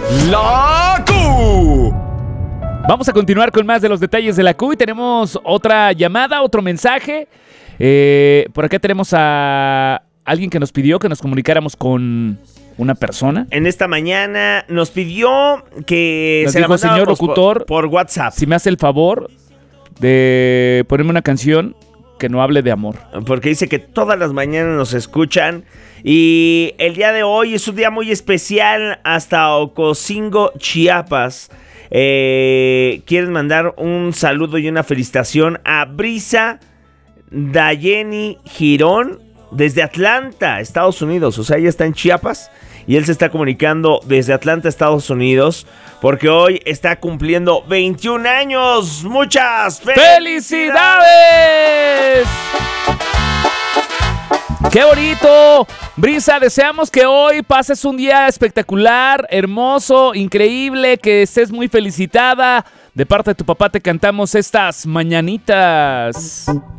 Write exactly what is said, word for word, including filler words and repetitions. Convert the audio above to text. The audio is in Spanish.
La Q. Vamos a continuar con más de los detalles de la Q y tenemos otra llamada, otro mensaje. Eh, por acá tenemos a alguien que nos pidió que nos comunicáramos con una persona. En esta mañana nos pidió que Nos se la dijo, señor mandáramos locutor, por, por WhatsApp. Si me hace el favor de ponerme una canción que no hable de amor. Porque dice que todas las mañanas nos escuchan. Y el día de hoy es un día muy especial hasta Ocosingo, Chiapas. Eh, quieren mandar un saludo y una felicitación a Brisa Dayeni Girón desde Atlanta, Estados Unidos. O sea, ella está en Chiapas y él se está comunicando desde Atlanta, Estados Unidos, porque hoy está cumpliendo veintiún años. ¡Muchas felicidades! ¡Felicidades! ¡Qué bonito! Brisa, deseamos que hoy pases un día espectacular, hermoso, increíble, que estés muy felicitada. De parte de tu papá te cantamos estas mañanitas.